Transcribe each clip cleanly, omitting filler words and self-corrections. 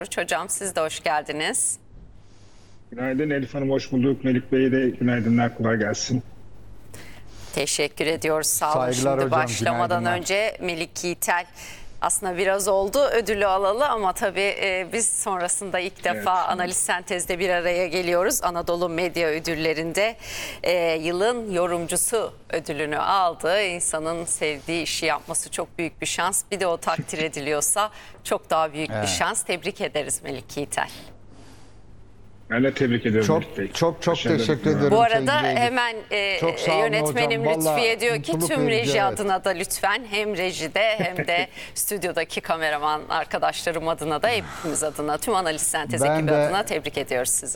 Hocam siz de hoş geldiniz. Günaydın Elif Hanım, hoş bulduk. Melik Bey'e de günaydınlar, kolay gelsin. Teşekkür ediyoruz. Sağ olun. Saygılar Şimdi hocam, başlamadan günaydınlar. önce Melik Yiğitel aslında biraz oldu ödülü alalı ama tabii biz sonrasında ilk defa analiz sentezde bir araya geliyoruz. Anadolu Medya Ödülleri'nde yılın yorumcusu ödülünü aldı. İnsanın sevdiği işi yapması çok büyük bir şans. Bir de o takdir ediliyorsa çok daha büyük bir şans. Tebrik ederiz Melik Yiğitel. Ben de tebrik ediyorum Çok Melik Bey. çok Başarılar teşekkür diliyorum. ederim. Bu arada sevgili Elif. hemen Çok sağ olun yönetmenim hocam. Vallahi Lütfiye diyor ki mutluluk tüm verici, reji evet. adına da lütfen hem rejide hem de stüdyodaki kameraman arkadaşlarım adına da hepimiz adına tüm analiz sentez Ben ekibi de- adına tebrik ediyoruz sizi.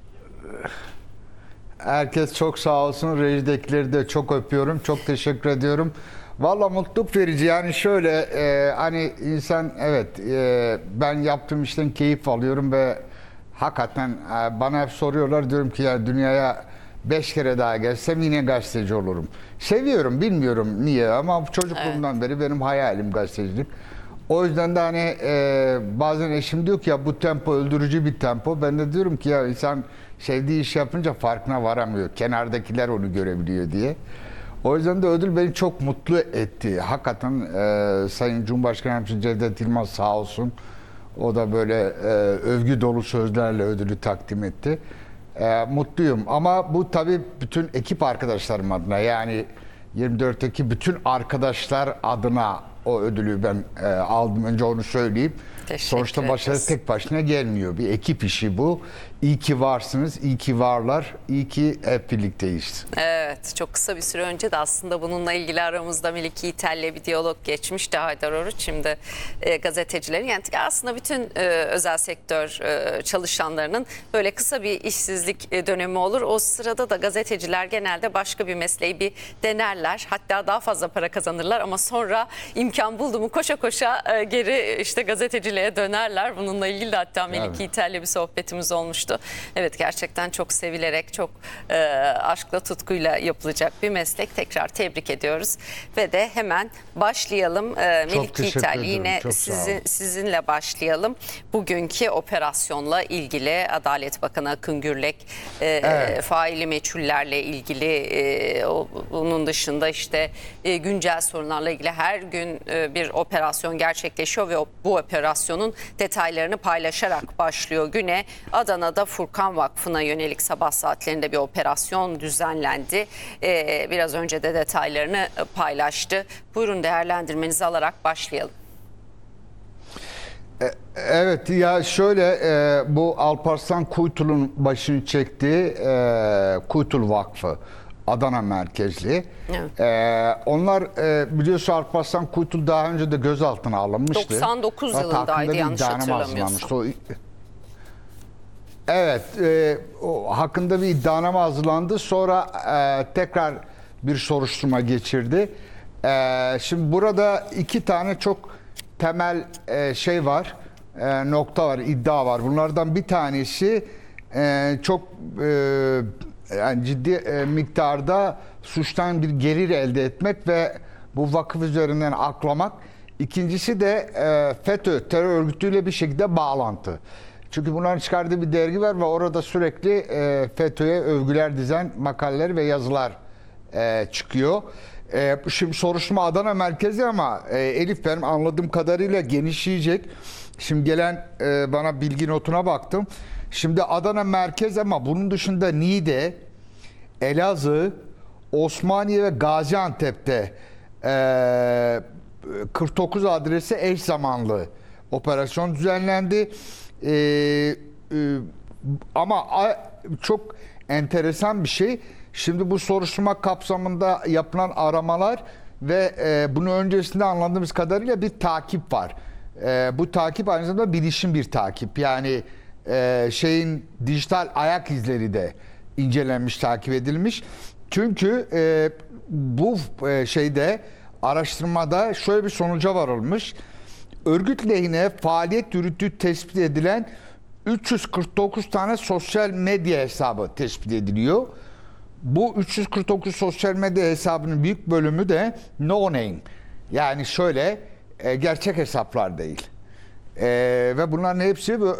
Herkes çok sağ olsun. Rejidekileri de çok öpüyorum. Çok teşekkür ediyorum. Valla mutluluk verici. Yani şöyle hani insan ben yaptığım işten keyif alıyorum ve hakikaten bana hep soruyorlar, diyorum ki ya dünyaya 5 kere daha gelsem yine gazeteci olurum. Seviyorum, bilmiyorum niye ama çocukluğumdan beri benim hayalim gazetecilik. O yüzden de hani bazen eşim diyor ki ya bu tempo öldürücü bir tempo. Ben de diyorum ki ya insan sevdiği iş yapınca farkına varamıyor. Kenardakiler onu görebiliyor diye. O yüzden de ödül beni çok mutlu etti. Hakikaten Sayın Cumhurbaşkanı Yardımcısı Cevdet Yılmaz sağ olsun. O da böyle övgü dolu sözlerle ödülü takdim etti. Mutluyum ama bu tabii bütün ekip arkadaşlarım adına, yani 24'teki bütün arkadaşlar adına o ödülü ben aldım. Önce onu söyleyeyim. Teşekkür Sonuçta başarı ederiz. tek başına gelmiyor. Bir ekip işi bu. İyi ki varsınız, iyi ki varlar, iyi ki hep birlikteyiz. Evet, çok kısa bir süre önce de aslında bununla ilgili aramızda Melik Yiğitel'le bir diyalog geçmişti Haydar Oruç. Şimdi gazetecilerin, yani aslında bütün özel sektör çalışanlarının böyle kısa bir işsizlik dönemi olur. O sırada da gazeteciler genelde başka bir mesleği bir denerler. Hatta daha fazla para kazanırlar ama sonra imkan buldu mu koşa koşa geri işte gazeteciliğe dönerler. Bununla ilgili de hatta Melik Evet. Yiğitel'le bir sohbetimiz olmuştu. Evet, gerçekten çok sevilerek, çok aşkla, tutkuyla yapılacak bir meslek. Tekrar tebrik ediyoruz. Ve de hemen başlayalım. Melik teşekkür Yiğitel, ederim, yine çok sağ olun. sizinle başlayalım. Bugünkü operasyonla ilgili Adalet Bakanı Akın Gürlek faili meçhullerle ilgili onun dışında işte güncel sorunlarla ilgili her gün bir operasyon gerçekleşiyor ve bu operasyonun detaylarını paylaşarak başlıyor güne. Adana'da Furkan Vakfı'na yönelik sabah saatlerinde bir operasyon düzenlendi. Biraz önce de detaylarını paylaştı. Buyurun, değerlendirmenizi alarak başlayalım. Evet ya şöyle bu Alparslan Kuytul'un başını çektiği Kuytul Vakfı Adana merkezli. Evet. Onlar biliyorsun Alparslan Kuytul daha önce de gözaltına alınmıştı. 99 Hatta yılındaydı, hakkında bir yanlış iddianame hatırlamıyorsam. hazırlanmıştı. Evet, o hakkında bir iddianame hazırlandı. Sonra tekrar bir soruşturma geçirdi. Şimdi burada iki tane çok temel şey var, nokta var, iddia var. Bunlardan bir tanesi çok yani ciddi miktarda suçtan bir gelir elde etmek ve bu vakıf üzerinden aklamak. İkincisi de FETÖ terör örgütüyle bir şekilde bağlantı. Çünkü bunların çıkardığı bir dergi var ve orada sürekli FETÖ'ye övgüler dizen makaleler ve yazılar çıkıyor. Şimdi soruşturma Adana merkezi ama Elif, benim anladığım kadarıyla genişleyecek. Şimdi gelen bana bilgi notuna baktım. Şimdi Adana merkez ama bunun dışında Niğde, Elazığ, Osmaniye ve Gaziantep'te 49 adrese eş zamanlı operasyon düzenlendi. Ama çok enteresan bir şey. Şimdi bu soruşturma kapsamında yapılan aramalar ve bunun öncesinde anladığımız kadarıyla bir takip var. Bu takip aynı zamanda bilişim bir takip. Yani şeyin dijital ayak izleri de incelenmiş, takip edilmiş. Çünkü bu şeyde araştırmada şöyle bir sonuca varılmış. Örgüt lehine faaliyet yürüttüğü tespit edilen 349 tane sosyal medya hesabı tespit ediliyor. Bu 349 sosyal medya hesabının büyük bölümü de no name. Yani şöyle gerçek hesaplar değil. Ve bunların hepsi